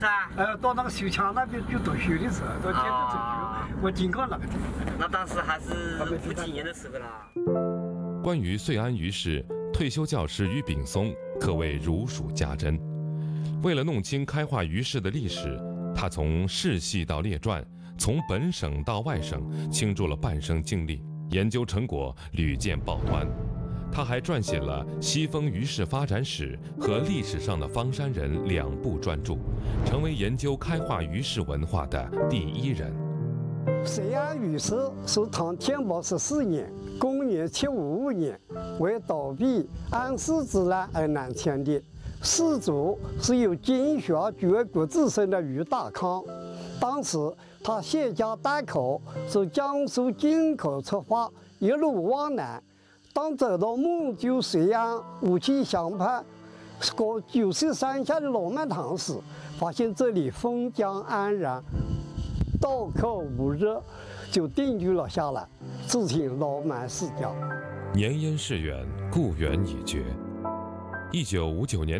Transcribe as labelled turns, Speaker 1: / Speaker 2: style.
Speaker 1: 到那个秀场那边去读书的时候，到天津读书，我经过那个地方。
Speaker 2: 那当时还是不几年的时候啦。
Speaker 3: 关于穗安于氏，退休教师于炳松可谓如数家珍。为了弄清开化于氏的历史，他从世系到列传，从本省到外省，倾注了半生精力，研究成果屡见报端。他还撰写了《西丰于氏发展史》和《历史上的方山人》2部专著，成为研究开化于氏文化的第一人。
Speaker 1: 穗安于氏是唐天宝14年（公元755年）为逃避安史之乱而南迁的。始祖是由金学绝国之身的于大康。当时他携家带口，从江苏进口出发，一路往南。当走到勐就穗安武器相派过九色山下的老满堂时，发现这里风江安然，道口无热，就定居了下来，自请老满世家。
Speaker 3: 年烟逝远，故园已绝。1959年